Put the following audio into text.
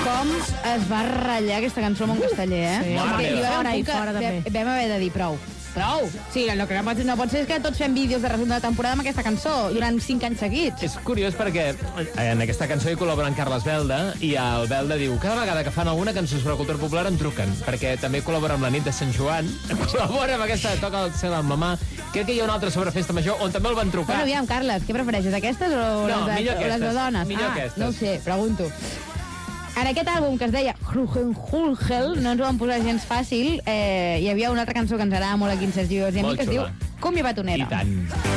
Com es va ratllar aquesta cançó amb un casteller, eh? Sí, Perquè fora també. vam haver de dir prou. Sí, el que no pot ser és que tots fem vídeos de resum de temporada amb aquesta cançó durant 5 anys seguits. És curiós perquè en aquesta cançó hi col·labora en Carles Belda i el Belda diu cada vegada que fan alguna cançó sobre cultura popular em truquen, perquè també col·labora amb la nit de Sant Joan, col·labora amb aquesta Toca el cel amb mamà. Crec que hi ha una altra sobre Festa Major on també el van trucar. Bueno, aviam, Carles, què prefereixes, aquestes o les de dones? Millor aquestes. No ho sé, pregunto. En aquest àlbum que es deia Hulgel, no ens ho van posar gens fàcil, hi havia una altra cançó que ens agrada molt aquí en Sergi i a mi que es diu Cumbia Batonera. I tant.